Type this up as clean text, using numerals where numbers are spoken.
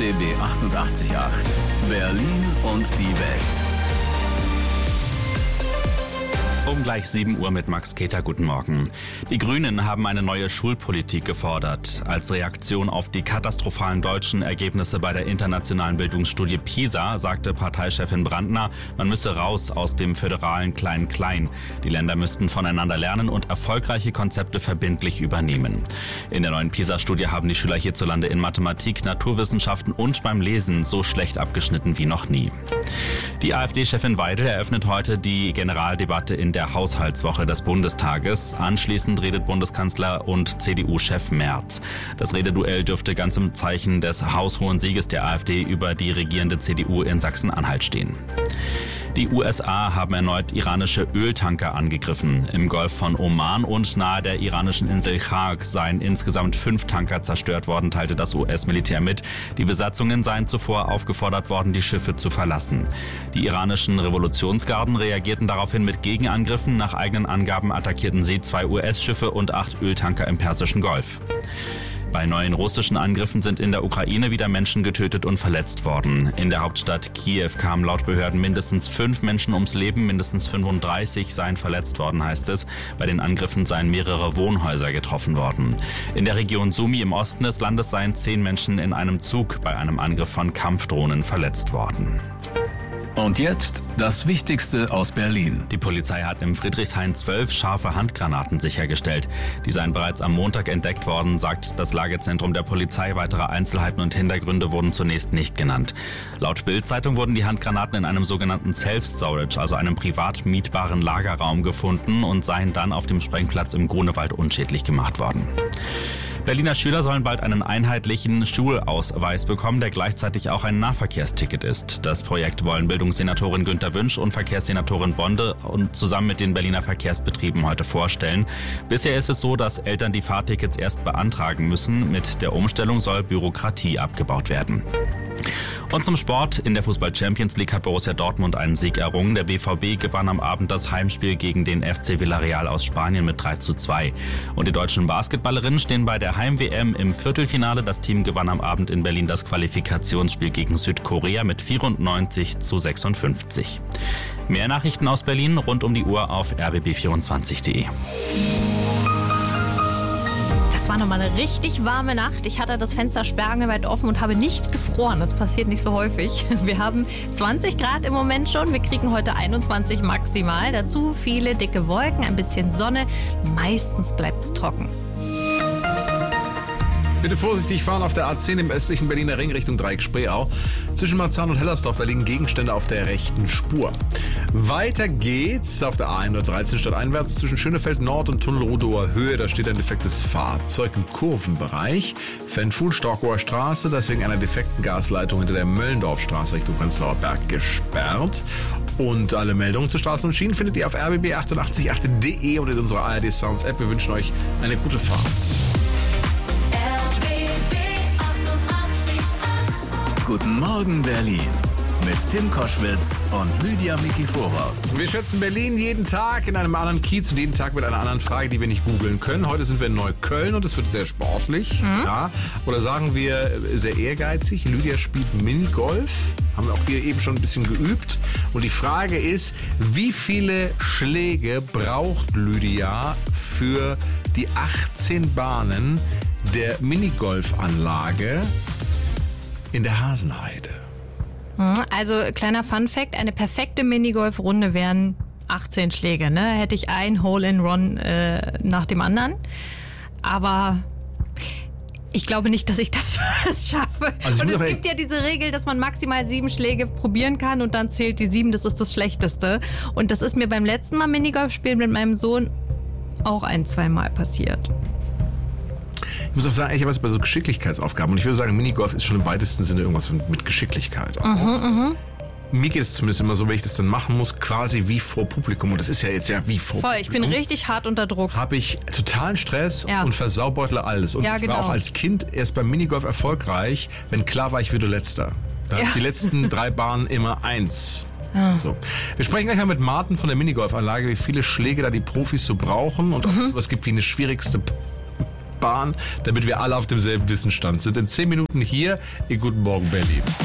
RBB 88.8 Berlin und die Welt. Um gleich 7 Uhr mit Max Keter. Guten Morgen. Die Grünen haben eine neue Schulpolitik gefordert. Als Reaktion auf die katastrophalen deutschen Ergebnisse bei der internationalen Bildungsstudie PISA sagte Parteichefin Brandner, man müsse raus aus dem föderalen Klein-Klein. Die Länder müssten voneinander lernen und erfolgreiche Konzepte verbindlich übernehmen. In der neuen PISA-Studie haben die Schüler hierzulande in Mathematik, Naturwissenschaften und beim Lesen so schlecht abgeschnitten wie noch nie. Die AfD-Chefin Weidel eröffnet heute die Generaldebatte in der Haushaltswoche des Bundestages. Anschließend redet Bundeskanzler und CDU-Chef Merz. Das Rededuell dürfte ganz im Zeichen des haushohen Sieges der AfD über die regierende CDU in Sachsen-Anhalt stehen. Die USA haben erneut iranische Öltanker angegriffen. Im Golf von Oman und nahe der iranischen Insel Khark seien insgesamt 5 Tanker zerstört worden, teilte das US-Militär mit. Die Besatzungen seien zuvor aufgefordert worden, die Schiffe zu verlassen. Die iranischen Revolutionsgarden reagierten daraufhin mit Gegenangriffen. Nach eigenen Angaben attackierten sie 2 US-Schiffe und 8 Öltanker im Persischen Golf. Bei neuen russischen Angriffen sind in der Ukraine wieder Menschen getötet und verletzt worden. In der Hauptstadt Kiew kamen laut Behörden mindestens 5 Menschen ums Leben, mindestens 35 seien verletzt worden, heißt es. Bei den Angriffen seien mehrere Wohnhäuser getroffen worden. In der Region Sumy im Osten des Landes seien 10 Menschen in einem Zug bei einem Angriff von Kampfdrohnen verletzt worden. Und jetzt das Wichtigste aus Berlin. Die Polizei hat im Friedrichshain 12 scharfe Handgranaten sichergestellt. Die seien bereits am Montag entdeckt worden, sagt das Lagezentrum der Polizei. Weitere Einzelheiten und Hintergründe wurden zunächst nicht genannt. Laut Bild-Zeitung wurden die Handgranaten in einem sogenannten Self-Storage, also einem privat mietbaren Lagerraum, gefunden und seien dann auf dem Sprengplatz im Grunewald unschädlich gemacht worden. Berliner Schüler sollen bald einen einheitlichen Schulausweis bekommen, der gleichzeitig auch ein Nahverkehrsticket ist. Das Projekt wollen Bildungssenatorin Günter Wünsch und Verkehrssenatorin Bonde und zusammen mit den Berliner Verkehrsbetrieben heute vorstellen. Bisher ist es so, dass Eltern die Fahrtickets erst beantragen müssen. Mit der Umstellung soll Bürokratie abgebaut werden. Und zum Sport. In der Fußball-Champions League hat Borussia Dortmund einen Sieg errungen. Der BVB gewann am Abend das Heimspiel gegen den FC Villarreal aus Spanien mit 3:2. Und die deutschen Basketballerinnen stehen bei der Heim-WM im Viertelfinale. Das Team gewann am Abend in Berlin das Qualifikationsspiel gegen Südkorea mit 94:56. Mehr Nachrichten aus Berlin rund um die Uhr auf rbb24.de. Es war nochmal eine richtig warme Nacht. Ich hatte das Fenster sperrangelweit offen und habe nicht gefroren. Das passiert nicht so häufig. Wir haben 20 Grad im Moment schon. Wir kriegen heute 21 maximal. Dazu viele dicke Wolken, ein bisschen Sonne. Meistens bleibt es trocken. Bitte vorsichtig fahren auf der A10 im östlichen Berliner Ring Richtung Dreieck-Spreeau. Zwischen Marzahn und Hellersdorf, da liegen Gegenstände auf der rechten Spur. Weiter geht's auf der A113 stadteinwärts zwischen Schönefeld Nord und Tunnelrodower Höhe. Da steht ein defektes Fahrzeug im Kurvenbereich. Fanfuhl-Storkower Straße, das wegen einer defekten Gasleitung hinter der Möllendorfstraße Richtung Prenzlauer Berg gesperrt. Und alle Meldungen zu Straßen und Schienen findet ihr auf rbb888.de und in unserer ARD Sounds App. Wir wünschen euch eine gute Fahrt. Guten Morgen Berlin mit Tim Koschwitz und Lydia Mikiforov. Wir schätzen Berlin jeden Tag in einem anderen Kiez und jeden Tag mit einer anderen Frage, die wir nicht googeln können. Heute sind wir in Neukölln und es wird sehr sportlich. Ja. Oder sagen wir sehr ehrgeizig. Lydia spielt Minigolf. Haben wir auch hier eben schon ein bisschen geübt. Und die Frage ist, wie viele Schläge braucht Lydia für die 18 Bahnen der Minigolfanlage in der Hasenheide? Also kleiner Funfact, eine perfekte Minigolf-Runde wären 18 Schläge. Ne? Hätte ich ein Hole-in-One nach dem anderen. Aber ich glaube nicht, dass ich das schaffe. Also und es gibt ja diese Regel, dass man maximal 7 Schläge probieren kann und dann zählt die 7, das ist das Schlechteste. Und das ist mir beim letzten Mal Minigolf spielen mit meinem Sohn auch 1-2 Mal passiert. Ich muss auch sagen, ich habe es bei so Geschicklichkeitsaufgaben und ich würde sagen, Minigolf ist schon im weitesten Sinne irgendwas mit Geschicklichkeit. Mir geht es zumindest immer so, wenn ich das dann machen muss, quasi wie vor Publikum. Und das ist ja jetzt wie vor Voll, Publikum. Ich bin richtig hart unter Druck. Habe ich totalen Stress und versaubeutele alles. Und ich war auch als Kind erst beim Minigolf erfolgreich, wenn klar war, ich würde Letzter. Da die letzten 3 Bahnen immer 1. So. Wir sprechen gleich mal mit Martin von der Minigolfanlage, wie viele Schläge da die Profis so brauchen und ob es sowas gibt wie eine schwierigste sparen, damit wir alle auf demselben Wissensstand sind. In 10 Minuten hier in Guten Morgen Berlin.